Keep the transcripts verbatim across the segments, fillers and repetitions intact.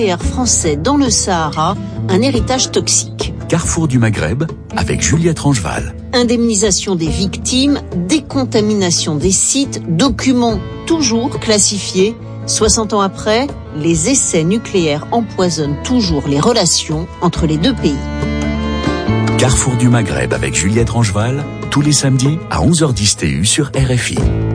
nucléaire français dans le Sahara, un héritage toxique. Carrefour du Maghreb avec Juliette Rangeval. Indemnisation des victimes, décontamination des sites, documents toujours classifiés. soixante ans après, les essais nucléaires empoisonnent toujours les relations entre les deux pays. Carrefour du Maghreb avec Juliette Rangeval, tous les samedis à onze heures dix T U sur R F I.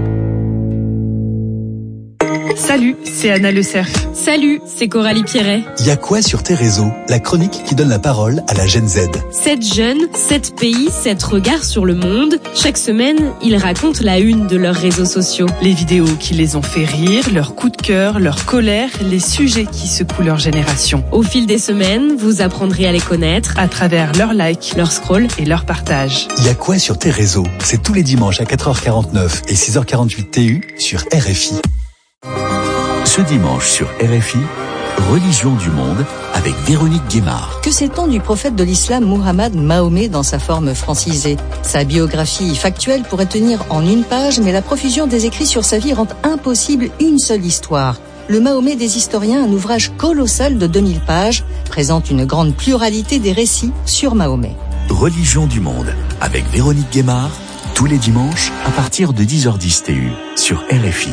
Salut, c'est Anna Le Cerf. Salut, c'est Coralie Pierret. Il y a quoi sur tes réseaux? La chronique qui donne la parole à la Gen Z. Sept jeunes, sept pays, sept regards sur le monde. Chaque semaine, ils racontent la une de leurs réseaux sociaux. Les vidéos qui les ont fait rire, leurs coups de cœur, leur colère, les sujets qui secouent leur génération. Au fil des semaines, vous apprendrez à les connaître à travers leurs likes, leurs scrolls et leurs partages. Il y a quoi sur tes réseaux? C'est tous les dimanches à quatre heures quarante-neuf et six heures quarante-huit T U sur R F I. Ce dimanche sur R F I, Religion du monde avec Véronique Guémard. Que sait-on du prophète de l'islam Muhammad Mahomet dans sa forme francisée? Sa biographie factuelle pourrait tenir en une page, mais la profusion des écrits sur sa vie rend impossible une seule histoire. Le Mahomet des historiens, un ouvrage colossal de deux mille pages, présente une grande pluralité des récits sur Mahomet. Religion du monde avec Véronique Guémard, tous les dimanches à partir de dix heures dix T U sur R F I.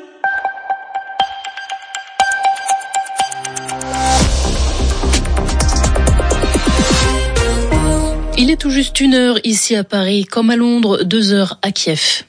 Il est tout juste une heure ici à Paris, comme à Londres, deux heures à Kiev.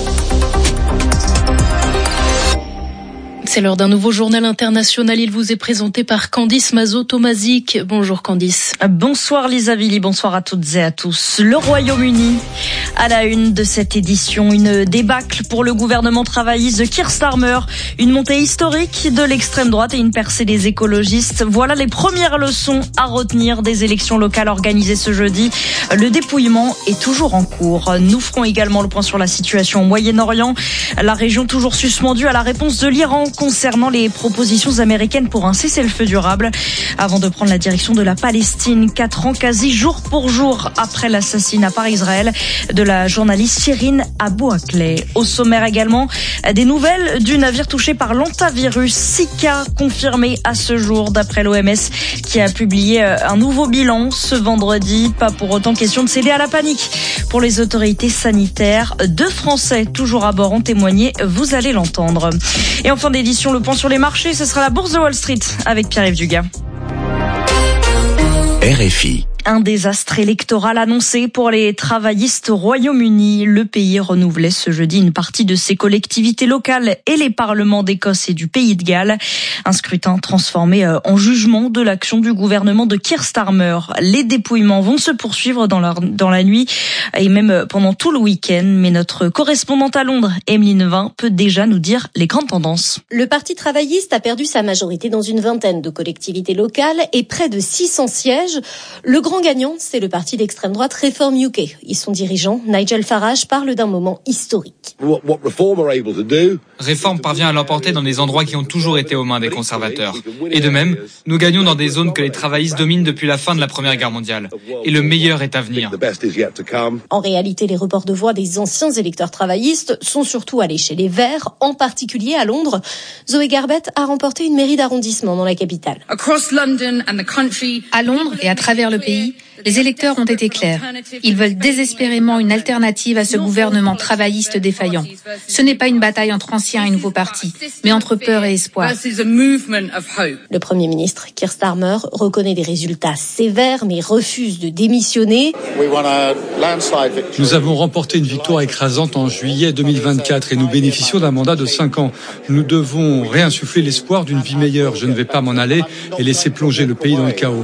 C'est l'heure d'un nouveau journal international. Il vous est présenté par Candice Mazot-Tomazic. Bonjour Candice. Bonsoir Lisa Villy, bonsoir à toutes et à tous. Le Royaume-Uni, à la une de cette édition, une débâcle pour le gouvernement travailliste de Keir Starmer, une montée historique de l'extrême droite et une percée des écologistes. Voilà les premières leçons à retenir des élections locales organisées ce jeudi. Le dépouillement est toujours en cours. Nous ferons également le point sur la situation au Moyen-Orient, la région toujours suspendue à la réponse de l'Iran concernant les propositions américaines pour un cessez-le-feu durable, avant de prendre la direction de la Palestine, quatre ans quasi jour pour jour après l'assassinat par Israël de la journaliste Shirin Abu Akleh. Au sommaire également, des nouvelles du navire touché par l'hantavirus, six cas confirmés à ce jour d'après l'O M S qui a publié un nouveau bilan ce vendredi. Pas pour autant question de céder à la panique pour les autorités sanitaires. Deux Français toujours à bord ont témoigné, vous allez l'entendre. Et en fin d'édition, le point sur les marchés, ce sera la bourse de Wall Street avec Pierre-Yves Dugas. R F I. Un désastre électoral annoncé pour les travaillistes au Royaume-Uni. Le pays renouvelait ce jeudi une partie de ses collectivités locales et les parlements d'Écosse et du Pays de Galles. Un scrutin transformé en jugement de l'action du gouvernement de Keir Starmer. Les dépouillements vont se poursuivre dans la, dans la nuit et même pendant tout le week-end. Mais notre correspondante à Londres, Emeline Vin, peut déjà nous dire les grandes tendances. Le Parti travailliste a perdu sa majorité dans une vingtaine de collectivités locales et près de six cents sièges. Le grand gagnant, c'est le parti d'extrême droite Reform U K. Et son dirigeant, Nigel Farage, parle d'un moment historique. Reform parvient à l'emporter dans des endroits qui ont toujours été aux mains des conservateurs. Et de même, nous gagnons dans des zones que les travaillistes dominent depuis la fin de la Première Guerre mondiale. Et le meilleur est à venir. En réalité, les reports de voix des anciens électeurs travaillistes sont surtout allés chez les Verts, en particulier à Londres. Zoé Garbett a remporté une mairie d'arrondissement dans la capitale. À Londres et à travers le pays, les électeurs ont été clairs. Ils veulent désespérément une alternative à ce gouvernement travailliste défaillant. Ce n'est pas une bataille entre anciens et nouveaux partis, mais entre peur et espoir. Le Premier ministre Keir Starmer reconnaît des résultats sévères, mais refuse de démissionner. Nous avons remporté une victoire écrasante en juillet deux mille vingt-quatre et nous bénéficions d'un mandat de cinq ans. Nous devons réinsuffler l'espoir d'une vie meilleure. Je ne vais pas m'en aller et laisser plonger le pays dans le chaos.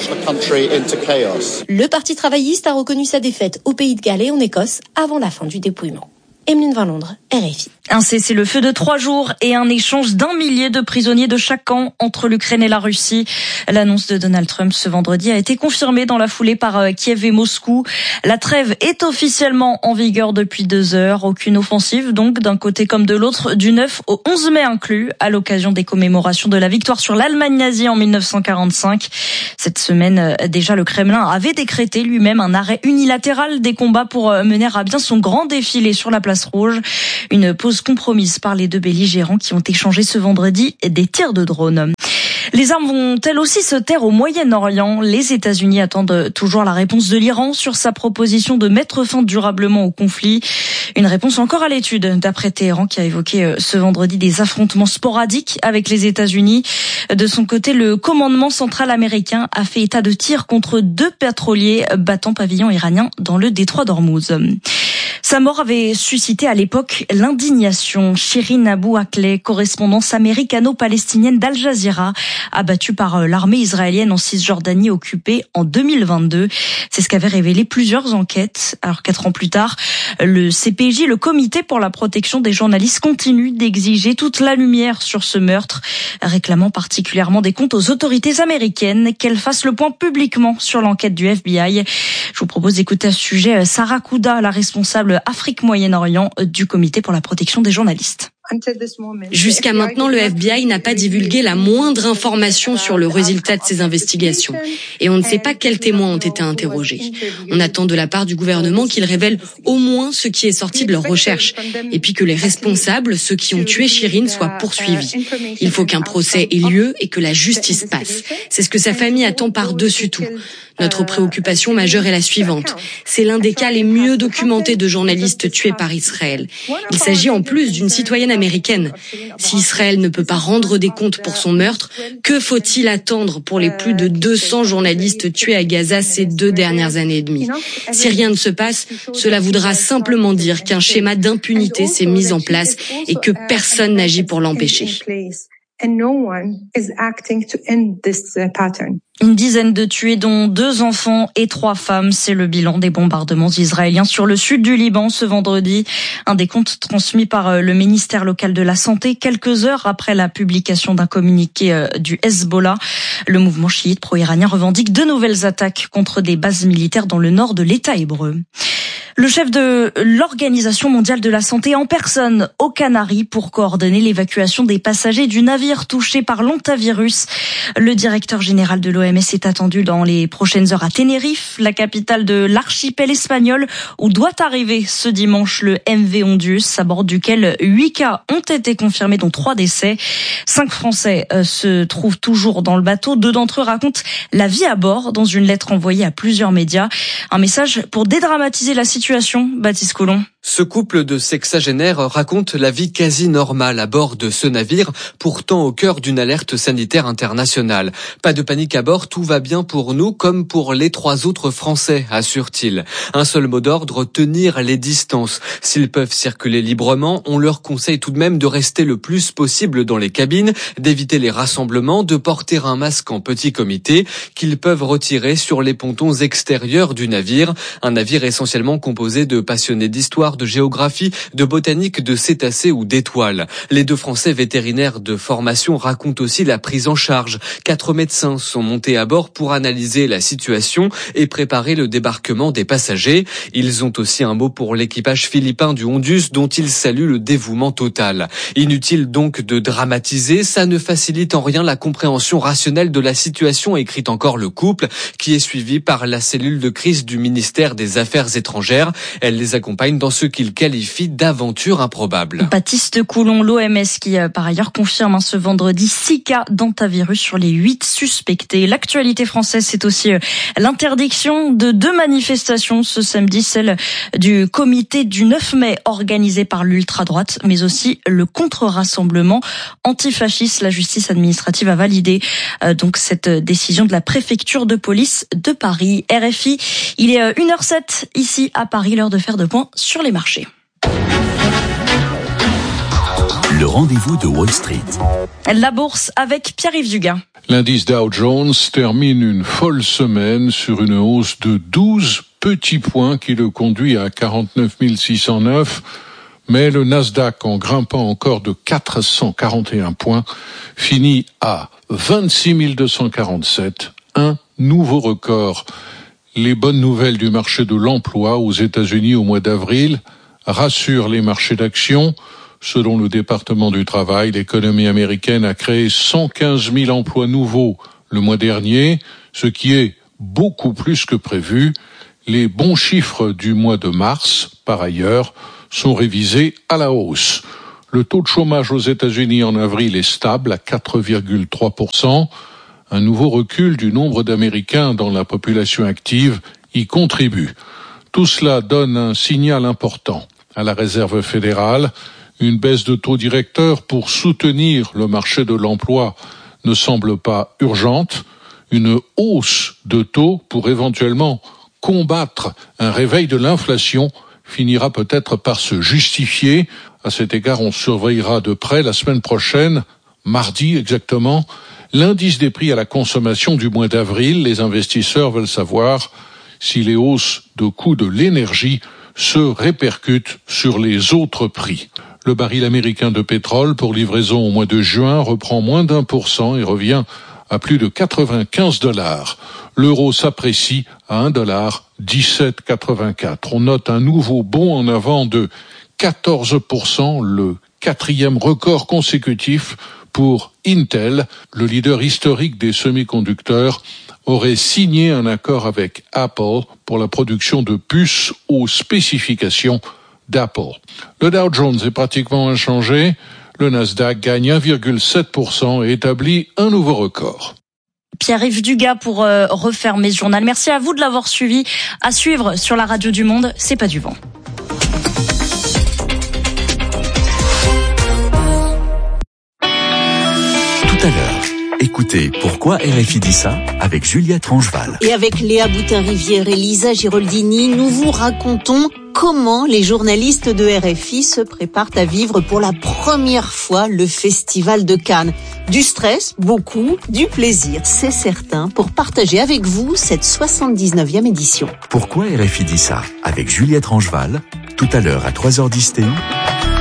Le Parti travailliste a reconnu sa défaite au Pays de Galles et en Écosse avant la fin du dépouillement. Emeline Vin, Londres, R F I. Un cessez-le-feu de trois jours et un échange d'un millier de prisonniers de chaque camp entre l'Ukraine et la Russie. L'annonce de Donald Trump ce vendredi a été confirmée dans la foulée par Kiev et Moscou. La trêve est officiellement en vigueur depuis deux heures. Aucune offensive donc d'un côté comme de l'autre, du neuf au onze mai inclus, à l'occasion des commémorations de la victoire sur l'Allemagne nazie en mille neuf cent quarante-cinq. Cette semaine, déjà, le Kremlin avait décrété lui-même un arrêt unilatéral des combats pour mener à bien son grand défilé sur la place Rouge. Une pause compromise par les deux belligérants qui ont échangé ce vendredi des tirs de drone. Les armes vont-elles aussi se taire au Moyen-Orient ? Les États-Unis attendent toujours la réponse de l'Iran sur sa proposition de mettre fin durablement au conflit. Une réponse encore à l'étude, d'après Téhéran, qui a évoqué ce vendredi des affrontements sporadiques avec les États-Unis. De son côté, le commandement central américain a fait état de tirs contre deux pétroliers battant pavillon iranien dans le détroit d'Ormuz. Sa mort avait suscité à l'époque l'indignation. Shirin Abu Akleh, correspondance américano-palestinienne d'Al Jazeera, abattue par l'armée israélienne en Cisjordanie occupée en deux mille vingt-deux. C'est ce qu'avaient révélé plusieurs enquêtes. Alors quatre ans plus tard, le C P J, le Comité pour la protection des journalistes, continue d'exiger toute la lumière sur ce meurtre, réclamant particulièrement des comptes aux autorités américaines, qu'elles fassent le point publiquement sur l'enquête du F B I. Je vous propose d'écouter à ce sujet Sarah Kouda, la responsable Afrique-Moyen-Orient du Comité pour la protection des journalistes. Jusqu'à maintenant, le F B I n'a pas divulgué la moindre information sur le résultat de ces investigations. Et on ne sait pas quels témoins ont été interrogés. On attend de la part du gouvernement qu'ils révèlent au moins ce qui est sorti de leurs recherches. Et puis que les responsables, ceux qui ont tué Shirin, soient poursuivis. Il faut qu'un procès ait lieu et que la justice passe. C'est ce que sa famille attend par-dessus tout. Notre préoccupation majeure est la suivante. C'est l'un des cas les mieux documentés de journalistes tués par Israël. Il s'agit en plus d'une citoyenne américaine. Si Israël ne peut pas rendre des comptes pour son meurtre, que faut-il attendre pour les plus de deux cents journalistes tués à Gaza ces deux dernières années et demie ? Si rien ne se passe, cela voudra simplement dire qu'un schéma d'impunité s'est mis en place et que personne n'agit pour l'empêcher. Une dizaine de tués, dont deux enfants et trois femmes. C'est le bilan des bombardements israéliens sur le sud du Liban ce vendredi. Un décompte transmis par le ministère local de la Santé quelques heures après la publication d'un communiqué du Hezbollah. Le mouvement chiite pro-iranien revendique de nouvelles attaques contre des bases militaires dans le nord de l'État hébreu. Le chef de l'Organisation mondiale de la santé en personne aux Canaries pour coordonner l'évacuation des passagers du navire touché par l'hantavirus. Le directeur général de l'O M S est attendu dans les prochaines heures à Tenerife, la capitale de l'archipel espagnol, où doit arriver ce dimanche le M V Ondius, à bord duquel huit cas ont été confirmés, dont trois décès. Cinq Français euh, se trouvent toujours dans le bateau. Deux d'entre eux racontent la vie à bord dans une lettre envoyée à plusieurs médias. Un message pour dédramatiser la situation. Baptiste Coulon. Ce couple de sexagénaires raconte la vie quasi normale à bord de ce navire, pourtant au cœur d'une alerte sanitaire internationale. Pas de panique à bord, tout va bien pour nous comme pour les trois autres Français, assure-t-il. Un seul mot d'ordre, tenir les distances. S'ils peuvent circuler librement, on leur conseille tout de même de rester le plus possible dans les cabines, d'éviter les rassemblements, de porter un masque en petit comité, qu'ils peuvent retirer sur les pontons extérieurs du navire. Un navire essentiellement composé de passionnés d'histoire, de géographie, de botanique, de cétacés ou d'étoiles. Les deux Français vétérinaires de formation racontent aussi la prise en charge. Quatre médecins sont montés à bord pour analyser la situation et préparer le débarquement des passagers. Ils ont aussi un mot pour l'équipage philippin du Ondius, dont ils saluent le dévouement total. Inutile donc de dramatiser, ça ne facilite en rien la compréhension rationnelle de la situation, écrit encore le couple, qui est suivi par la cellule de crise du ministère des Affaires étrangères. Elle les accompagne dans ce qu'il qualifie d'aventure improbable. Baptiste Coulon, l'O M S, qui par ailleurs confirme hein, ce vendredi six cas d'hantavirus sur les huit suspectés. L'actualité française, c'est aussi l'interdiction de deux manifestations ce samedi, celle du comité du neuf mai organisé par l'ultra-droite, mais aussi le contre-rassemblement antifasciste. La justice administrative a validé euh, donc cette décision de la préfecture de police de Paris. R F I, il est une heure sept ici à Paris, l'heure de faire de points sur les marchés. Le rendez-vous de Wall Street. La bourse avec Pierre-Yves Dugas. L'indice Dow Jones termine une folle semaine sur une hausse de douze petits points qui le conduit à quarante-neuf mille six cent neuf. Mais le Nasdaq, en grimpant encore de quatre cent quarante et un points, finit à vingt-six mille deux cent quarante-sept, un nouveau record. Les bonnes nouvelles du marché de l'emploi aux États-Unis au mois d'avril rassurent les marchés d'actions. Selon le département du travail, l'économie américaine a créé cent quinze mille emplois nouveaux le mois dernier, ce qui est beaucoup plus que prévu. Les bons chiffres du mois de mars, par ailleurs, sont révisés à la hausse. Le taux de chômage aux États-Unis en avril est stable à quatre virgule trois pour cent. Un nouveau recul du nombre d'Américains dans la population active y contribue. Tout cela donne un signal important à la Réserve fédérale. Une baisse de taux directeur pour soutenir le marché de l'emploi ne semble pas urgente. Une hausse de taux pour éventuellement combattre un réveil de l'inflation finira peut-être par se justifier. À cet égard, on surveillera de près la semaine prochaine, mardi exactement, l'indice des prix à la consommation du mois d'avril. Les investisseurs veulent savoir si les hausses de coûts de l'énergie se répercutent sur les autres prix. Le baril américain de pétrole pour livraison au mois de juin reprend moins d'un pour cent et revient à plus de quatre-vingt-quinze dollars. L'euro s'apprécie à un dollar dix-sept quatre-vingt-quatre. On note un nouveau bond en avant de quatorze pour cent, le quatrième record consécutif pour Intel. Le leader historique des semi-conducteurs aurait signé un accord avec Apple pour la production de puces aux spécifications d'Apple. Le Dow Jones est pratiquement inchangé. Le Nasdaq gagne un virgule sept pour cent et établit un nouveau record. Pierre-Yves Dugas pour euh, refermer ce journal. Merci à vous de l'avoir suivi. À suivre sur la radio du Monde, c'est pas du vent. Tout à l'heure, écoutez Pourquoi R F I dit ça avec Juliette Rangeval. Et avec Léa Boutin-Rivière et Lisa Giroldini, nous vous racontons comment les journalistes de R F I se préparent à vivre pour la première fois le Festival de Cannes. Du stress, beaucoup, du plaisir, c'est certain, pour partager avec vous cette soixante-dix-neuvième édition. Pourquoi R F I dit ça avec Juliette Rangeval, tout à l'heure à trois heures dix T U